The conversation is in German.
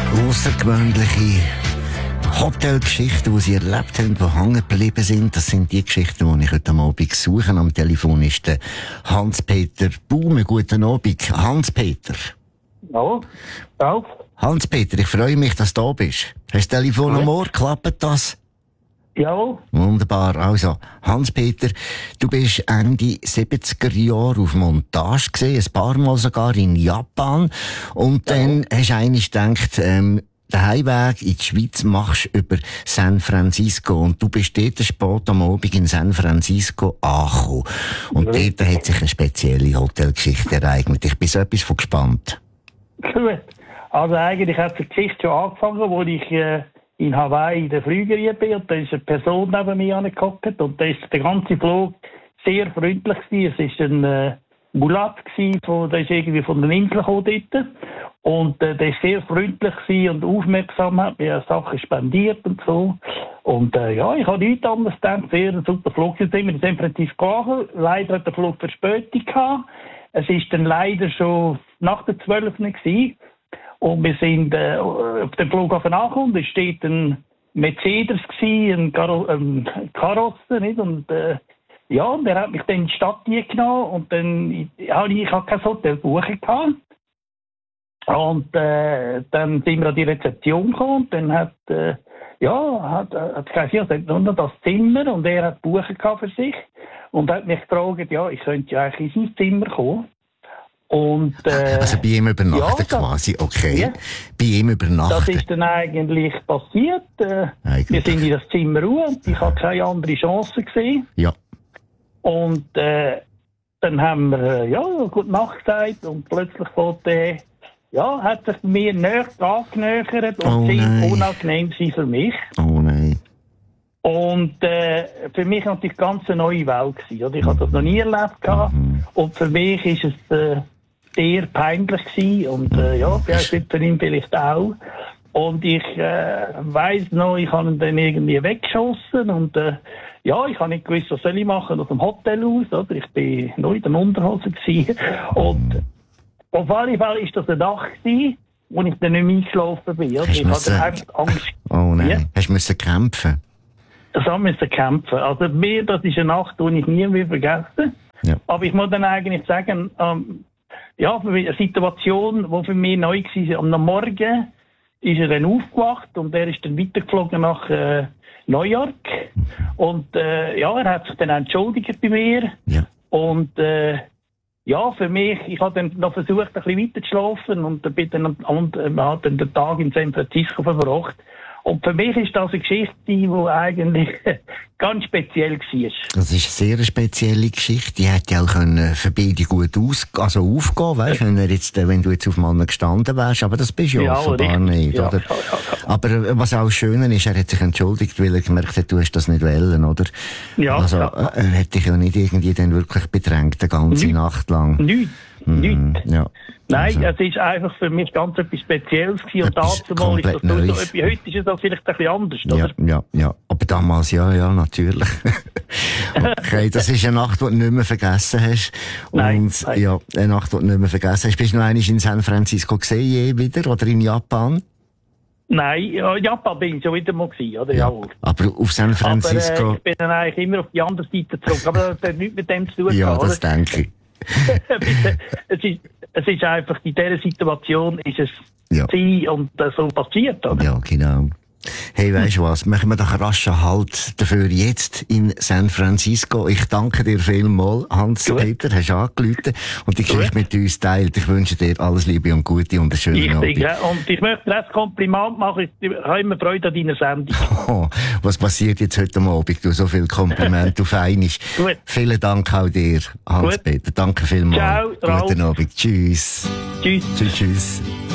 Außergewöhnliche Hotelgeschichten, die Sie erlebt haben, die hängen geblieben sind. Das sind die Geschichten, die ich heute Abend suche. Am Telefon ist der Hans-Peter Baume. Guten Abend, Hans-Peter. Ja, auch. Hans-Peter, ich freue mich, dass du da bist. Hast du das Telefon am Ohr? Klappt das? Ja. Wunderbar. Also, Hans-Peter, du bist Ende 70er Jahre auf Montage gewesen, ein paar Mal sogar in Japan. Und dann hast du eigentlich gedacht, den Heimweg in die Schweiz machst du über San Francisco. Und du bist dort spät am Abend in San Francisco angekommen. Und dort hat sich eine spezielle Hotelgeschichte ereignet. Ich bin so etwas von gespannt. Gut. Also eigentlich hat die Geschichte schon angefangen, wo ich in Hawaii in der Flügerie bin. Und da ist eine Person neben mir angehockt. Und da ist der ganze Flug sehr freundlich gewesen. Es war ein Mulat gewesen, der ist irgendwie von der Insel gekommen dort. Und der ist sehr freundlich und aufmerksam, hat mir Sachen spendiert und so. Und ja, ich habe nichts anderes gedacht. Sehr ein super Flug. Jetzt sind wir in San Francisco angekommen. Leider hat der Flug Verspätung gehabt. Es ist dann leider schon nach der 12. gewesen. Und wir sind auf dem Flughafen angekommen. Da steht ein Mercedes gewesen, ein Karosse, nicht? Und ja, und der hat mich dann in die Stadt genommen. Und dann habe ich kein Hotel buchen gehabt. Und dann sind wir an die Rezeption gekommen. Und dann hat gesagt, ja, es nur noch das Zimmer. Und er hat buchen gehabt für sich. Und hat mich gefragt, ja, ich könnte ja eigentlich in sein Zimmer kommen. Und, also bei ihm übernachten quasi, okay. Ja. Bei ihm übernachten. Das ist dann eigentlich passiert. Wir sind in das Zimmer ruhig und ich habe keine andere Chance gesehen. Ja. Und dann haben wir gute Nacht gesagt und plötzlich hat sich mir näher angenähert und sehr unangenehm war für mich. Oh nein. Und für mich war natürlich ganz eine neue Welt gewesen. Oder? Ich habe das noch nie erlebt gehabt. Und für mich ist es sehr peinlich gewesen. Und für ihn vielleicht auch. Und ich weiss noch, ich habe ihn dann irgendwie weggeschossen. Und ich habe nicht gewusst, was soll ich machen aus dem Hotel aus. Oder? Ich bin noch in der Unterhose gewesen. Und auf alle Fälle war das eine Nacht gewesen, wo ich dann nicht mehr eingeschlafen bin. Oder? Ich hatte einfach Angst. Oh nein, ja? Hast du kämpfen? Das haben wir kämpfen. Also das ist eine Nacht, die ich nie mehr vergessen. Ja. Aber ich muss dann eigentlich sagen, eine Situation, die für mich neu war. Am Morgen ist er dann aufgewacht und er ist dann weitergeflogen nach New York. Und er hat sich dann entschuldigt bei mir. Ja. Und für mich, ich habe dann noch versucht, ein bisschen weiter zu schlafen und bin dann hat dann den Tag in San Francisco verbracht. Und für mich ist das eine Geschichte, die eigentlich ganz speziell war. Das ist eine sehr spezielle Geschichte. Die hätte ja auch für beide gut aufgehen, weißt, wenn du jetzt auf Mann gestanden wärst. Aber das bist du ja offenbar nicht, oder? Ja. Aber was auch schön ist, er hat sich entschuldigt, weil er gemerkt hat, du hast das nicht wollen, oder? Ja. Also, er hat dich ja nicht irgendwie dann wirklich bedrängt, die ganze Nacht lang. Nicht. Ja. Nein, es ist einfach für mich ganz etwas Spezielles gewesen. Und dazu mal ist das so, heute ist es auch vielleicht ein bisschen anders, oder? Ja. Aber damals, ja, natürlich. Okay, das ist eine Nacht, die du nicht mehr vergessen hast. Nein. Ja, eine Nacht, die du nicht mehr vergessen hast. Bist du noch einmal in San Francisco gesehen, wieder? Oder in Japan? Nein, in Japan bin ich schon wieder mal gewesen, oder? Ja. Aber auf San Francisco... Aber ich bin dann eigentlich immer auf die andere Seite zurück. Aber das hat nichts mit dem zu tun. Ja, das denke ich. Es ist einfach, in dieser Situation ist es und so passiert, oder? Ja, genau. Hey, weisst du was? Machen wir doch einen raschen Halt dafür jetzt in San Francisco. Ich danke dir vielmals, Hans-Peter, hast angerufen und die Geschichte mit uns teilt. Ich wünsche dir alles Liebe und Gute und einen schönen Abend. Und ich möchte dir ein Kompliment machen. Ich habe immer Freude an deiner Sendung. Oh, was passiert jetzt heute Abend? Du so viel Kompliment, du feinisch. Vielen Dank auch dir, Hans-Peter. Danke vielmals. Ciao, Guten Abend. Tschüss. Tschüss. Tschüss.